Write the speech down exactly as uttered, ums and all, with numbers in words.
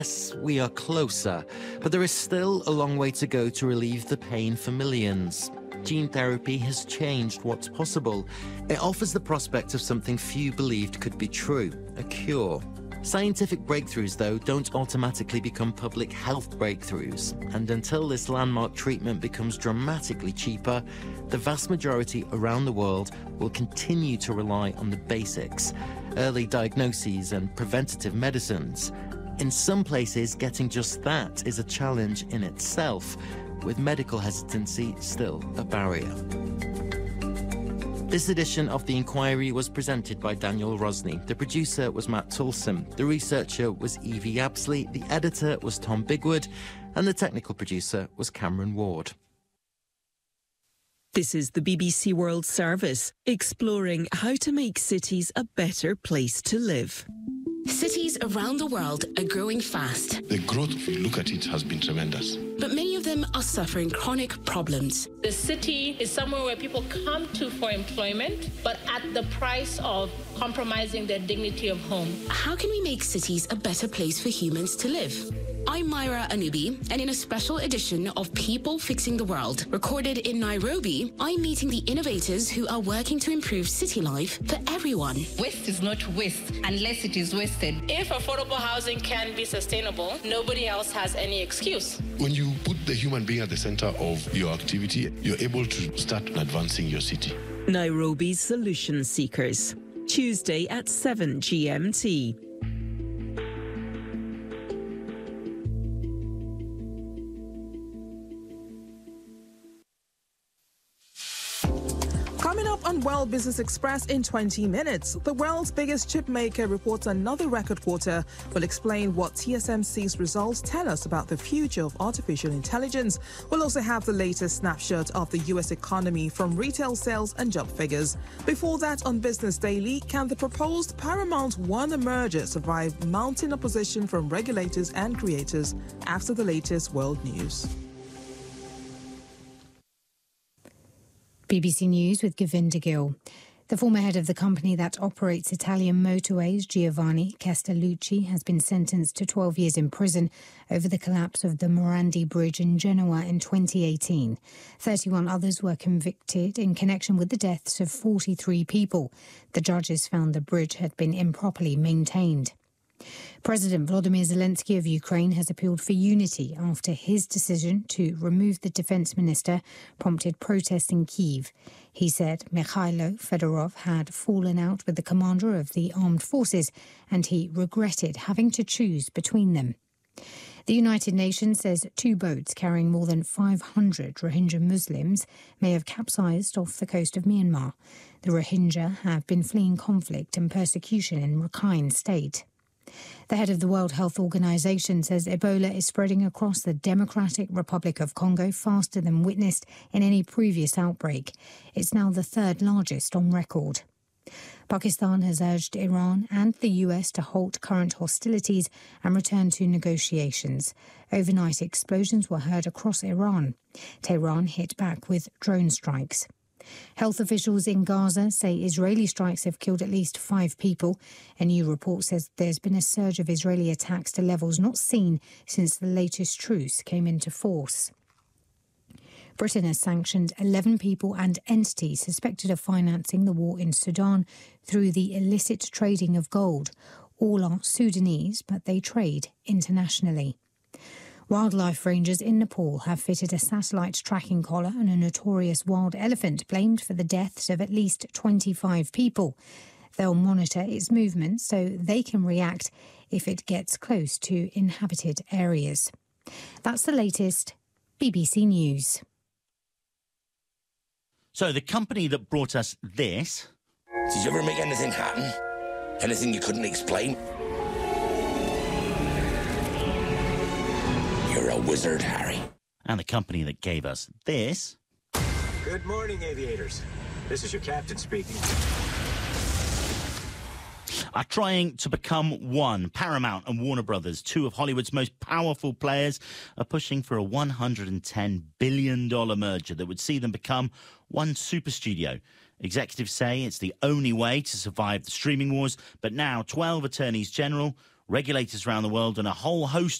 Yes, we are closer, but there is still a long way to go to relieve the pain for millions. Gene therapy has changed what's possible. It offers the prospect of something few believed could be true, a cure. Scientific breakthroughs, though, don't automatically become public health breakthroughs. And until this landmark treatment becomes dramatically cheaper, the vast majority around the world will continue to rely on the basics, early diagnoses and preventative medicines. In some places, getting just that is a challenge in itself, with medical hesitancy still a barrier. This edition of The Inquiry was presented by Daniel Rosney. The producer was Matt Toulson. The researcher was Evie Absley. The editor was Tom Bigwood. And the technical producer was Cameron Ward. This is the B B C World Service, exploring how to make cities a better place to live. Cities around the world are growing fast. The growth, if you look at it, has been tremendous. But many of them are suffering chronic problems. The city is somewhere where people come to for employment, but at the price of compromising their dignity of home. How can we make cities a better place for humans to live? I'm Myra Anubi, and in a special edition of People Fixing the World, recorded in Nairobi, I'm meeting the innovators who are working to improve city life for everyone. Waste is not waste unless it is wasted. If affordable housing can be sustainable, nobody else has any excuse. When you put the human being at the center of your activity, you're able to start advancing your city. Nairobi's Solution Seekers, Tuesday at seven G M T. Coming up on World Business Express in twenty minutes, the world's biggest chip maker reports another record quarter. We'll explain what T S M C's results tell us about the future of artificial intelligence. We'll also have the latest snapshot of the U S economy from retail sales and job figures. Before that, on Business Daily, can the proposed Paramount Warner merger survive mounting opposition from regulators and creators after the latest world news? B B C News with Govinda Gill. The former head of the company that operates Italian motorways, Giovanni Castellucci, has been sentenced to twelve years in prison over the collapse of the Morandi Bridge in Genoa in twenty eighteen. thirty-one others were convicted in connection with the deaths of forty-three people. The judges found the bridge had been improperly maintained. President Volodymyr Zelensky of Ukraine has appealed for unity after his decision to remove the defence minister prompted protests in Kyiv. He said Mikhailo Fedorov had fallen out with the commander of the armed forces and he regretted having to choose between them. The United Nations says two boats carrying more than five hundred Rohingya Muslims may have capsized off the coast of Myanmar. The Rohingya have been fleeing conflict and persecution in Rakhine State. The head of the World Health Organization says Ebola is spreading across the Democratic Republic of Congo faster than witnessed in any previous outbreak. It's now the third largest on record. Pakistan has urged Iran and the U S to halt current hostilities and return to negotiations. Overnight explosions were heard across Iran. Tehran hit back with drone strikes. Health officials in Gaza say Israeli strikes have killed at least five people. A new report says there's been a surge of Israeli attacks to levels not seen since the latest truce came into force. Britain has sanctioned eleven people and entities suspected of financing the war in Sudan through the illicit trading of gold. All are Sudanese, but they trade internationally. Wildlife rangers in Nepal have fitted a satellite tracking collar on a notorious wild elephant blamed for the deaths of at least twenty-five people. They'll monitor its movements so they can react if it gets close to inhabited areas. That's the latest. B B C News. So the company that brought us this... Did you ever make anything happen? Anything you couldn't explain? You're a wizard, Harry. And the company that gave us this... Good morning, aviators. This is your captain speaking. Are trying to become one. Paramount and Warner Brothers, two of Hollywood's most powerful players, are pushing for a one hundred ten billion dollars merger that would see them become one super studio. Executives say it's the only way to survive the streaming wars, but now twelve attorneys general Regulators around the world and a whole host